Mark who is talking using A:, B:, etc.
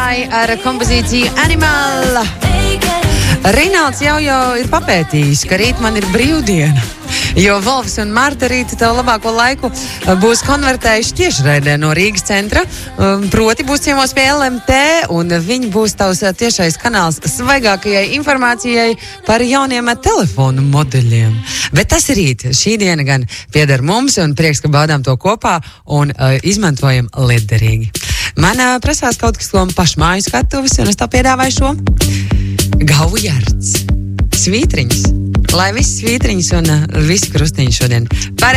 A: Sky ar kompozīciju Animal. Reinalds jau ir papētījis, ka rīt man ir brīvdiena, jo Volfs un Marta rīt tev labāko laiku būs konvertējuši tiešraidē no Rīgas centra, proti būs ciemos pie LMT, un viņi būs tavs tiešais kanāls svaigākajai informācijai par jauniem telefonu modeļiem. Bet tas ir rīt. Šī diena gan pieder mums, un prieks, ka baudām to kopā un izmantojam lietderīgi. Man prasās kaut kas, ko pašmāju skatuvis, un es tā piedāvāju šo Gaujards. Svītriņas. Lai viss svītriņas un visi krustiņi šodien.